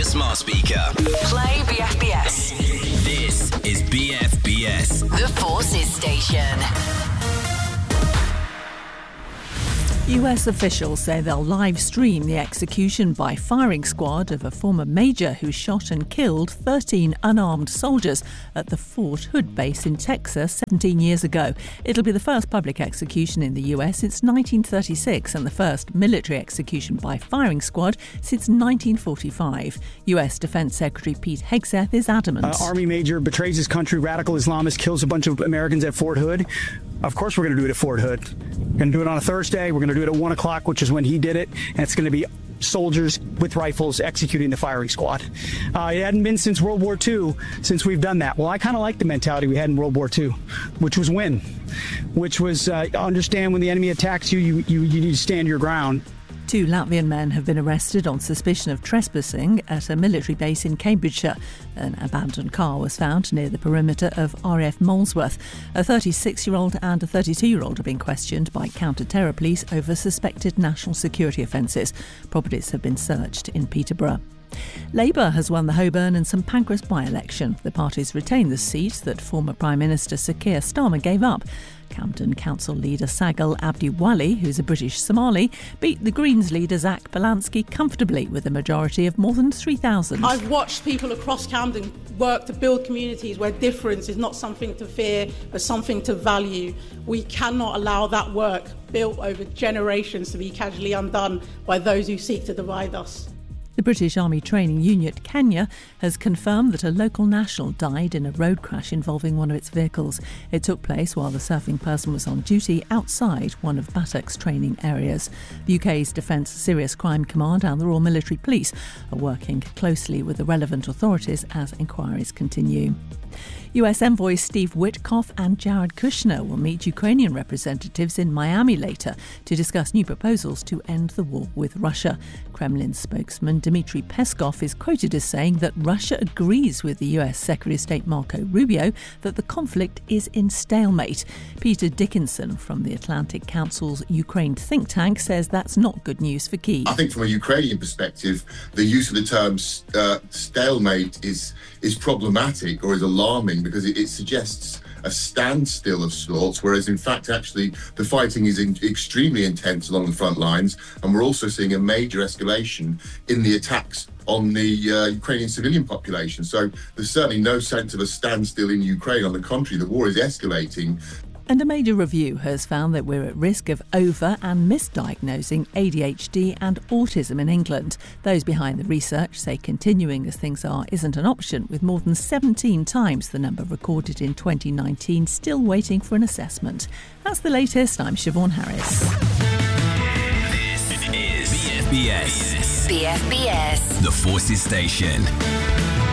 smart speaker. Play BFBS. This is BFBS. The Forces Station. US officials say they'll live stream the execution by firing squad of a former major who shot and killed 13 unarmed soldiers at the Fort Hood base in Texas 17 years ago. It'll be the first public execution in the US since 1936 and the first military execution by firing squad since 1945. US Defense Secretary Pete Hegseth is adamant. Army major betrays his country, radical Islamist kills a bunch of Americans at Fort Hood. Of course we're going to do it at Fort Hood. We're going to do it on a Thursday. We're going to do it at 1 o'clock, which is when he did it. And it's going to be soldiers with rifles executing the firing squad. It hadn't been since World War II since we've done that. Well, I kind of like the mentality we had in World War II, which was win, which was understand when the enemy attacks you, you need to stand your ground. 2 Latvian men have been arrested on suspicion of trespassing at a military base in Cambridgeshire. An abandoned car was found near the perimeter of RAF Molesworth. A 36-year-old and a 32-year-old are being questioned by counter-terror police over suspected national security offences. Properties have been searched in Peterborough. Labour has won the Holborn and St Pancras by-election. The parties retain the seat that former Prime Minister Sir Keir Starmer gave up. Camden Council leader Sagal Abdiwali, who's a British Somali, beat the Greens leader Zach Balansky comfortably with a majority of more than 3,000. I've watched people across Camden work to build communities where difference is not something to fear but something to value. We cannot allow that work built over generations to be casually undone by those who seek to divide us. The British Army Training Unit Kenya has confirmed that a local national died in a road crash involving one of its vehicles. It took place while the surfing person was on duty outside one of Batak's training areas. The UK's Defence Serious Crime Command and the Royal Military Police are working closely with the relevant authorities as inquiries continue. US envoy Steve Witkoff and Jared Kushner will meet Ukrainian representatives in Miami later to discuss new proposals to end the war with Russia. Kremlin spokesman Dmitry Peskov is quoted as saying that Russia agrees with the US Secretary of State Marco Rubio that the conflict is in stalemate. Peter Dickinson from the Atlantic Council's Ukraine think tank says that's not good news for Kyiv. I think from a Ukrainian perspective, the use of the term stalemate is problematic or is alarming because it suggests a standstill of sorts, whereas in fact actually the fighting is extremely intense along the front lines, and we're also seeing a major escalation in the attacks on the Ukrainian civilian population. So there's certainly no sense of a standstill in Ukraine. On the contrary, the war is escalating. And a major review has found that we're at risk of over- and misdiagnosing ADHD and autism in England. Those behind the research say continuing as things are isn't an option, with more than 17 times the number recorded in 2019 still waiting for an assessment. That's the latest. I'm Siobhan Harris. This is BFBS. BFBS. The Forces Station.